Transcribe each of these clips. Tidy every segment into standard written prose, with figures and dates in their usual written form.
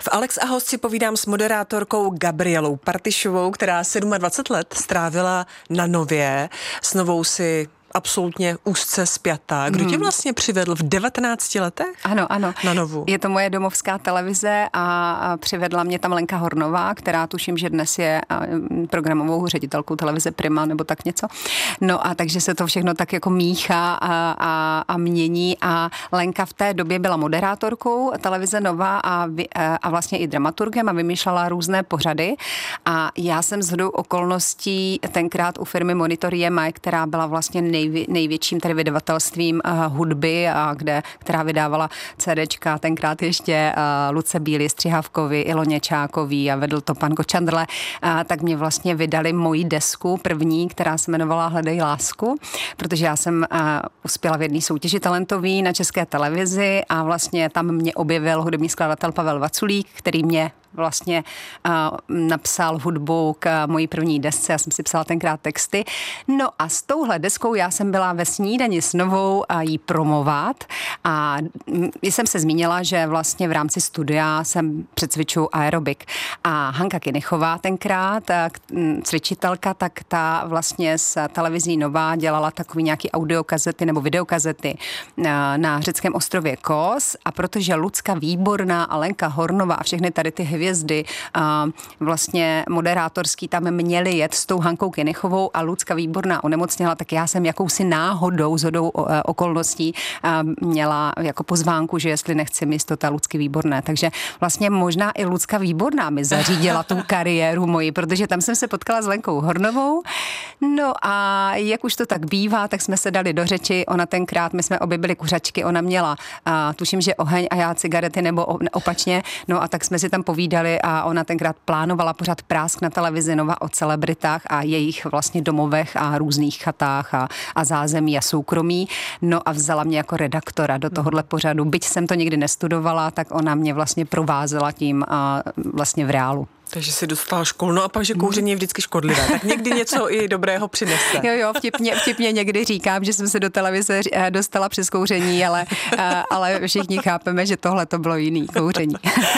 V Alex a host si povídám s moderátorkou Gabrielou Partyšovou, která 27 let strávila na Nově. S Novou si absolutně úzce spjatá. Kdo tě vlastně přivedl v 19 letech? Ano. Na Novu. Je to moje domovská televize a přivedla mě tam Lenka Hornová, která tuším, že dnes je programovou ředitelkou televize Prima nebo tak něco. No a takže se to všechno tak jako míchá a mění a Lenka v té době byla moderátorkou televize Nova a vlastně i dramaturgem a vymýšlela různé pořady a já jsem shodou okolností tenkrát u firmy Monitor EMI, která byla vlastně největším tedy vydavatelstvím hudby, která vydávala CDčka, tenkrát ještě Luce Bílý, Střihavkovi, Iloně Čákový a vedl to pan Kočandrle, tak mě vlastně vydali moji desku první, která se jmenovala Hledej lásku, protože já jsem uspěla v jedné soutěži talentový na České televizi a vlastně tam mě objevil hudební skladatel Pavel Vaculík, který mě vlastně napsal hudbu k mojí první desce, já jsem si psala tenkrát texty. No a s touhle deskou já jsem byla ve Snídani s Novou a jí promovat a jsem se zmínila, že vlastně v rámci studia jsem přecvičuju aerobik a Hanka Kinichová tenkrát, cvičitelka, tak ta vlastně z televizí Nova dělala takový nějaký audiokazety nebo videokazety na řeckém ostrově Kos a protože Lucka Výborná a Lenka Hornová a všechny tady ty hvězdy vlastně moderátorský tam měli jet s tou Hankou Kinichovou a Lucka Výborná onemocněla, tak já jsem jakousi náhodou, zhodou okolností měla jako pozvánku, že jestli nechci místo té Lucky Výborné. Takže vlastně možná i Lucka Výborná mi zařídila tu kariéru moji, protože tam jsem se potkala s Lenkou Hornovou. No a jak už to tak bývá, tak jsme se dali do řeči. Ona tenkrát, my jsme obě byli kuřačky, ona měla, tuším, že oheň a já cigarety nebo opačně. No a tak jsme si tam povídali a ona tenkrát plánovala pořád Prásk na televizi Nova o celebritách a jejich vlastně domovech a různých chatách a zázemí a soukromí. No a vzala mě jako redaktora do tohohle pořadu. Byť jsem to nikdy nestudovala, tak ona mě vlastně provázela tím vlastně v reálu. Takže si dostala školu, no a pak, že kouření je vždycky škodlivé, tak někdy něco i dobrého přinese. Jo, vtipně někdy říkám, že jsem se do televize dostala přes kouření, ale všichni chápeme, že tohle to bylo jiný kouření.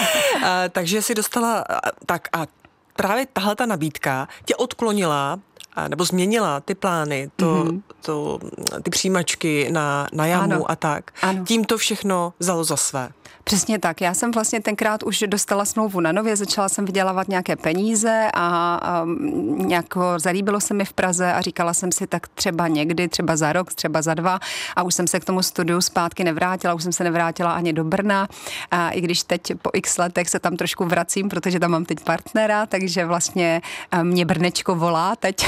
Takže si dostala, tak a právě tahle ta nabídka tě odklonila nebo změnila ty plány, ty přijímačky na jamu a tak. Ano. Tím to všechno vzalo za své. Přesně tak. Já jsem vlastně tenkrát už dostala smlouvu na Nově, začala jsem vydělávat nějaké peníze a nějak zalíbilo se mi v Praze a říkala jsem si tak třeba někdy, třeba za rok, třeba za 2 a už jsem se k tomu studiu zpátky nevrátila, už jsem se nevrátila ani do Brna a i když teď po x letech se tam trošku vracím, protože tam mám teď partnera, takže vlastně mě Brnečko volá teď.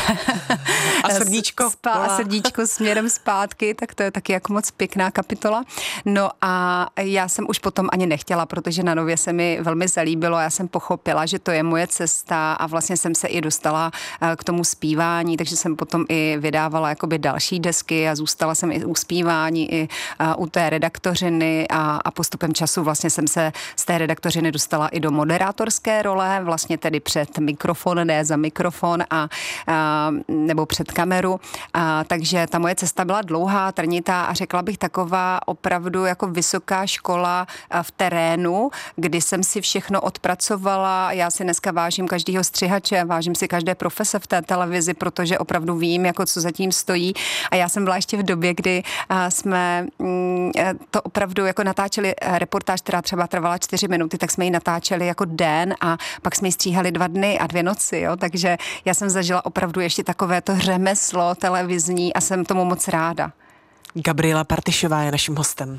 A srdíčko volá. A srdíčko směrem zpátky, tak to je taky jako moc pěkná kapitola. No a já jsem už potom ani nechtěla, protože na Nově se mi velmi zalíbilo a já jsem pochopila, že to je moje cesta a vlastně jsem se i dostala k tomu zpívání, takže jsem potom i vydávala jakoby další desky a zůstala jsem i u zpívání, i u té redaktořiny a postupem času vlastně jsem se z té redaktořiny dostala i do moderátorské role, vlastně tedy před mikrofon, ne za mikrofon nebo před kameru, takže ta moje cesta byla dlouhá, trnitá a řekla bych taková opravdu jako vysoká škola v terénu, kdy jsem si všechno odpracovala. Já si dneska vážím každého střihače, vážím si každé profese v té televizi, protože opravdu vím, jako co zatím stojí. A já jsem byla ještě v době, kdy jsme to opravdu jako natáčeli reportáž, která třeba trvala 4 minuty, tak jsme ji natáčeli jako den a pak jsme ji stříhali 2 dny a 2 noci, jo. Takže já jsem zažila opravdu ještě takovéto řemeslo televizní a jsem tomu moc ráda. Gabriela Partyšová je naším hostem.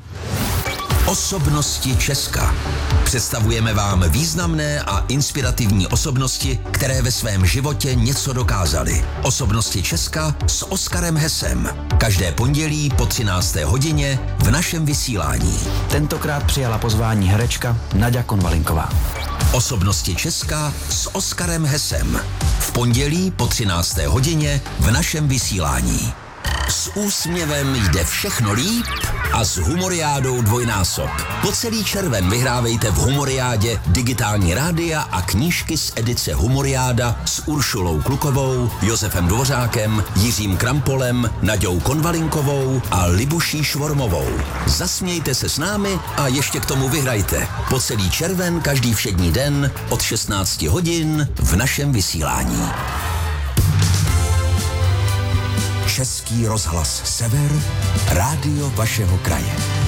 Osobnosti Česka. Představujeme vám významné a inspirativní osobnosti, které ve svém životě něco dokázaly. Osobnosti Česka s Oskarem Hesem. Každé pondělí po 13. hodině v našem vysílání. Tentokrát přijala pozvání herečka Naďa Konvalinková. Osobnosti Česka s Oskarem Hesem. V pondělí po 13. hodině v našem vysílání. S úsměvem jde všechno líp a s Humoriádou dvojnásob. Po celý červen vyhrávejte v Humoriádě digitální rádia a knížky z edice Humoriáda s Uršulou Klukovou, Josefem Dvořákem, Jiřím Krampolem, Naďou Konvalinkovou a Libuší Švormovou. Zasmějte se s námi a ještě k tomu vyhrajte. Po celý červen každý všední den od 16 hodin v našem vysílání. Český rozhlas Sever, rádio vašeho kraje.